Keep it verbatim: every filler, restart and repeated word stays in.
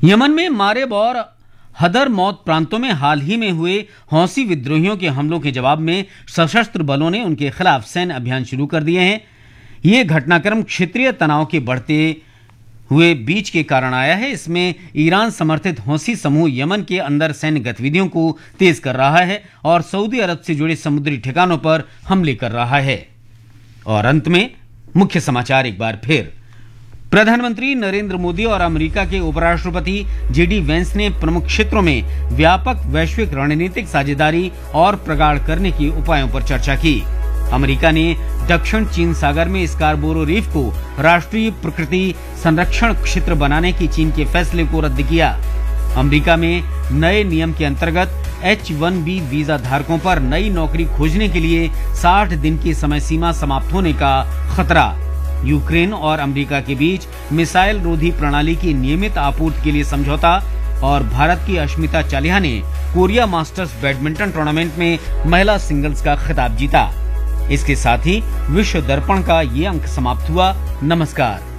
Yemen में मारेब और हदर मौत प्रांतों में हाल ही में हुए हौसी विद्रोहियों के हमलों के जवाब में सशस्त्र बलों ने उनके खिलाफ सैन्य अभियान शुरू कर दिए हैं। ये घटनाक्रम क्षेत्रीय तनाव के बढ़ते हुए बीच के कारण आया है। इसमें ईरान समर्थित हौसी समूह यमन के अंदर सैन्य गतिविधियों को तेज कर रहा है और सऊदी अरब से जुड़े समुद्री ठिकानों पर हमले कर रहा है। और अंत में मुख्य समाचार एक बार फिर। प्रधानमंत्री नरेंद्र मोदी और अमेरिका के उपराष्ट्रपति जे डी वेंस ने प्रमुख क्षेत्रों में व्यापक वैश्विक रणनीतिक साझेदारी और प्रगाढ़ करने के उपायों पर चर्चा की। अमेरिका ने दक्षिण चीन सागर में स्कार्बोरो रीफ को राष्ट्रीय प्रकृति संरक्षण क्षेत्र बनाने की चीन के फैसले को रद्द किया। अमेरिका में नए नियम के अंतर्गत एच वन बी वीजा धारकों पर नई नौकरी खोजने के लिए साठ दिन की समय सीमा समाप्त होने का खतरा। यूक्रेन और अमेरिका के बीच मिसाइल रोधी प्रणाली की नियमित आपूर्ति के लिए समझौता। और भारत की अश्मिता चालिहा ने कोरिया मास्टर्स बैडमिंटन टूर्नामेंट में महिला सिंगल्स का खिताब जीता। इसके साथ ही विश्व दर्पण का ये अंक समाप्त हुआ। नमस्कार।